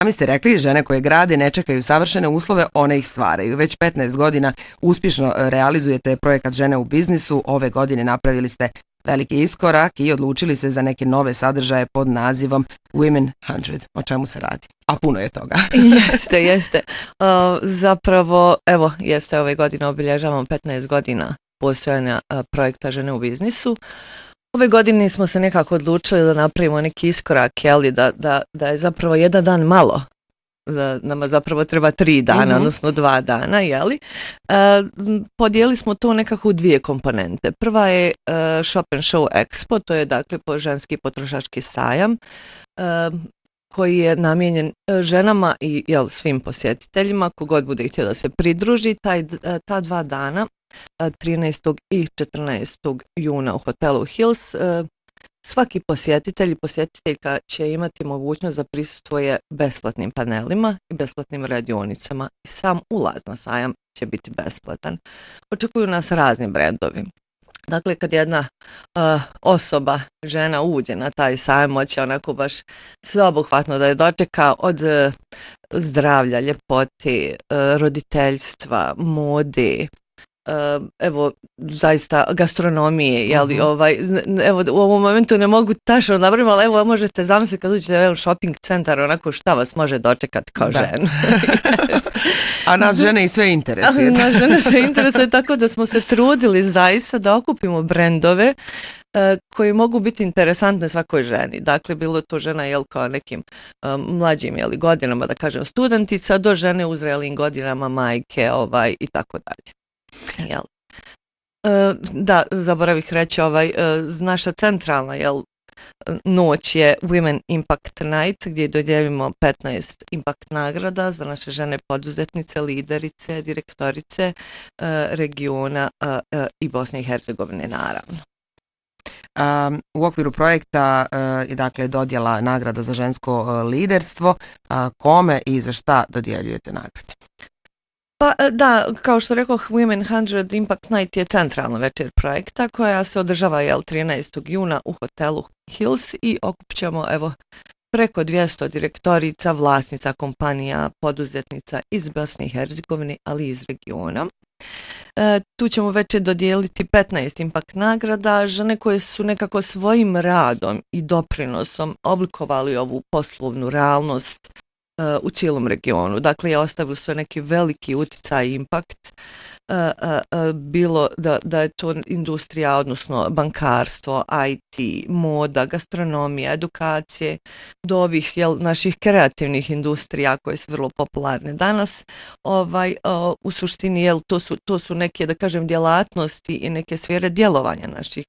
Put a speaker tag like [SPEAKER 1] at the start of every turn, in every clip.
[SPEAKER 1] Sami ste rekli, žene koje grade ne čekaju savršene uslove, one ih stvaraju. Već 15 godina uspješno realizujete projekat Žene u biznisu. Ove godine napravili ste veliki iskorak i odlučili se za neke nove sadržaje pod nazivom Women 100. O čemu se radi? A puno je toga.
[SPEAKER 2] Jeste. Zapravo, evo, ove godine obilježavamo 15 godina postojanja projekta Žene u biznisu. Ove godine smo se nekako odlučili da napravimo neki iskorak, da je zapravo jedan dan malo. Nama zapravo treba 3 dana, odnosno 2 dana, Podijeli smo to nekako u 2 komponente. Prva je Shop and Show Expo, to je dakle ženski potrošački sajam, koji je namijenjen ženama i svim posjetiteljima, kogod bude htio da se pridruži. Ta 2 dana, 13. i 14. juna u hotelu Hills, svaki posjetitelj i posjetiteljka će imati mogućnost da prisustvuje besplatnim panelima i besplatnim radionicama i sam ulaz na sajam će biti besplatan. Očekuju nas razni brendovi. Dakle, kad jedna osoba, žena uđe na taj sajam, moće onako baš sveobuhvatno da je dočeka od zdravlja, ljepoti, roditeljstva, mode, evo zaista gastronomije, evo u ovom momentu ne mogu tačno nabrojim, ali evo možete zamisliti kad uđete u shopping centar onako šta vas može dočekati kao ženu.
[SPEAKER 1] A nas žene i sve interesuje.
[SPEAKER 2] Nas žene sve interesuje, tako da smo se trudili zaista da okupimo brendove koji mogu biti interesantne svakoj ženi. Dakle, bilo to žena kao nekim mlađim godinama, da kažem studentica, do žene u zrelim godinama, majke i tako dalje. Da, zaboravih reći, naša centralna noć je Women Impact Night, gdje dodjeljujemo 15 impact nagrada za naše žene poduzetnice, liderice, direktorice regiona i Bosne i Hercegovine, naravno.
[SPEAKER 1] U okviru projekta je dakle dodjela nagrada za žensko liderstvo. Kome i za šta dodjeljujete nagrade?
[SPEAKER 2] Pa da, kao što rekoh, Women 100 Impact Night je centralna večer projekta koja se održava 13. juna u hotelu Hills i okupit ćemo preko 200 direktorica, vlasnica kompanija, poduzetnica iz Bosne i Hercegovine, ali i iz regiona. Tu ćemo već dodijeliti 15 impact nagrada, žene koje su nekako svojim radom i doprinosom oblikovali ovu poslovnu realnost u cijelom regionu. Dakle, ostavili su neki veliki utjecaj i impakt, bilo da je to industrija, odnosno bankarstvo, IT, moda, gastronomija, edukacije, do ovih naših kreativnih industrija koje su vrlo popularne danas. U suštini to su neke, da kažem, djelatnosti i neke sfere djelovanja naših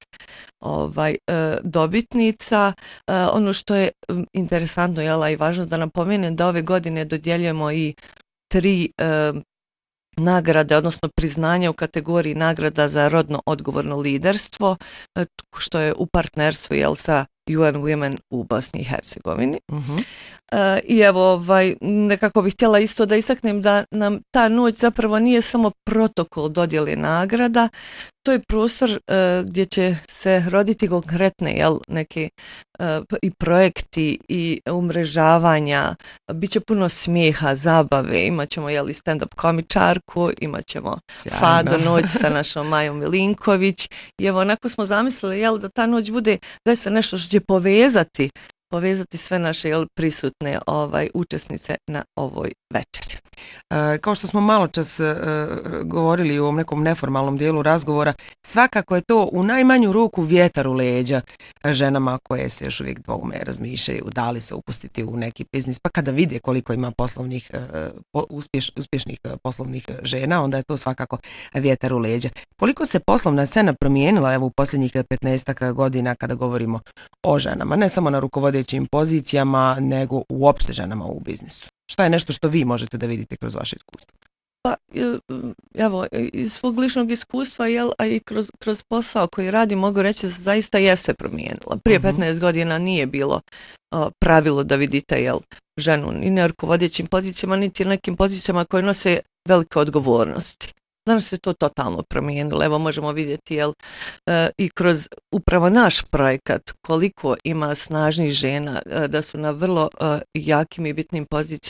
[SPEAKER 2] dobitnica. Ono što je interesantno i važno da napomenem da ove godine dodjeljujemo i 3 nagrade, odnosno priznanja u kategoriji nagrada za rodno odgovorno liderstvo, što je u partnerstvu sa UN Women u Bosni i Hercegovini. I evo, nekako bih htjela isto da istaknem da nam ta noć zapravo nije samo protokol dodjele nagrada, to je prostor gdje će se roditi konkretne neke i projekti i umrežavanja, bit će puno smijeha, zabave, imat ćemo stand-up komičarku, imat ćemo Fado noć sa našom Majom Milinković i evo onako smo zamislili da ta noć bude da se nešto što će povezati sve naše prisutne učesnice na ovoj večeri.
[SPEAKER 1] Kao što smo malo čas govorili u ovom nekom neformalnom dijelu razgovora, svakako je to u najmanju ruku vjetar u leđa ženama koje se još uvijek dvoume razmišljaju da li se upustiti u neki biznis, pa kada vide koliko ima poslovnih, uspješnih poslovnih žena, onda je to svakako vjetar u leđa. Koliko se poslovna scena promijenila u posljednjih 15 godina kada govorimo o ženama, ne samo na rukovodećim pozicijama, nego uopšte ženama u biznisu? Šta je nešto što vi možete da vidite kroz vaše iskustvo?
[SPEAKER 2] Pa, evo, iz svog ličnog iskustva, a i kroz posao koji radim, mogu reći da se zaista se promijenila. Prije 15 godina nije bilo pravilo da vidite ženu ni na rukovodećim pozicijama, niti na nekim pozicijama koje nose velike odgovornosti. Danas se to totalno promijenilo. Evo možemo vidjeti i kroz upravo naš projekat koliko ima snažnih žena da su na vrlo jakim i bitnim pozicijama